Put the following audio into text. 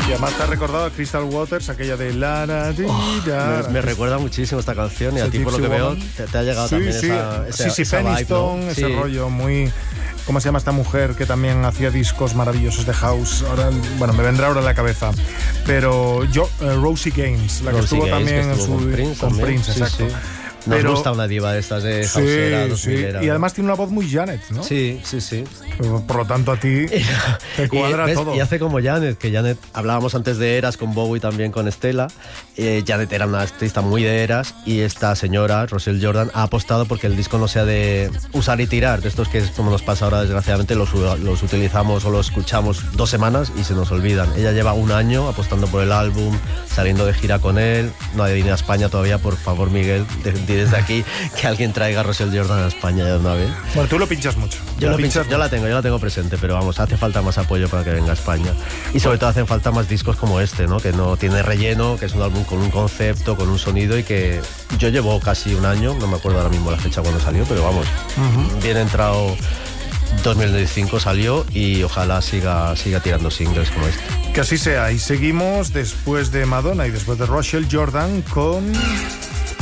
Y además te ha recordado a Crystal Waters, aquella de me recuerda muchísimo esta canción y a ti, por lo que veo, te ha llegado también Sissy esa Peniston, vibe, ¿no? ese rollo muy... ¿Cómo se llama esta mujer que también hacía discos maravillosos de house? Ahora, bueno, me vendrá ahora a la cabeza. Pero Rosie Gaines, la que estuvo también con Prince, exacto. Sí. Nos gusta una diva de estas de houseera, 2000era. Y además tiene una voz muy Janet, ¿no? Sí. Por lo tanto, a ti te cuadra todo. Y hace como Janet, que Janet, hablábamos antes de Eras con Bowie, también con Estela. Janet era una artista muy de Eras, y esta señora, Rochelle Jordan, ha apostado porque el disco no sea de usar y tirar, de estos que es como nos pasa ahora, desgraciadamente, los utilizamos o los escuchamos 2 semanas y se nos olvidan. Ella lleva 1 año apostando por el álbum, saliendo de gira con él. No ha venido a España todavía, por favor, Miguel, desde aquí que alguien traiga a Rochelle Jordan a España ya de una vez. Bueno, tú lo pinchas mucho. Yo la tengo presente, pero vamos, hace falta más apoyo para que venga a España. Y sobre todo hacen falta más discos como este, ¿no? Que no tiene relleno, que es un álbum con un concepto, con un sonido, y que yo llevo casi 1 año, no me acuerdo ahora mismo la fecha cuando salió, pero vamos, bien entrado. 2005 salió y ojalá siga tirando singles como este. Que así sea. Y seguimos después de Madonna y después de Rochelle Jordan con...